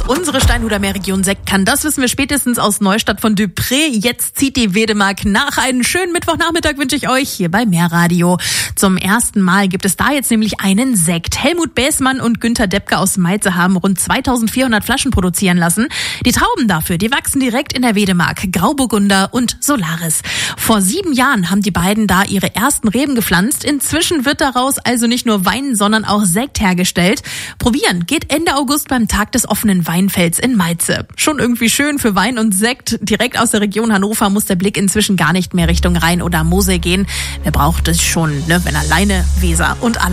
Unsere Steinhuder Meerregion Sekt kann, das wissen wir spätestens aus Neustadt von Dupré. Jetzt zieht die Wedemark nach. Einen schönen Mittwochnachmittag wünsche ich euch hier bei Meerradio. Zum ersten Mal gibt es da jetzt nämlich einen Sekt. Helmut Bäßmann und Günter Deppke aus Meize haben rund 2400 Flaschen produzieren lassen. Die Trauben dafür, die wachsen direkt in der Wedemark. Grauburgunder und Solaris. Vor 7 Jahren haben die beiden da ihre ersten Reben gepflanzt. Inzwischen wird daraus also nicht nur Wein, sondern auch Sekt hergestellt. Probieren geht Ende August beim Tag des offenen Weinfelds in Meize. Schon irgendwie schön für Wein und Sekt. Direkt aus der Region Hannover muss der Blick inzwischen gar nicht mehr Richtung Rhein oder Mosel gehen. Wer braucht es schon, ne, wenn alleine Weser und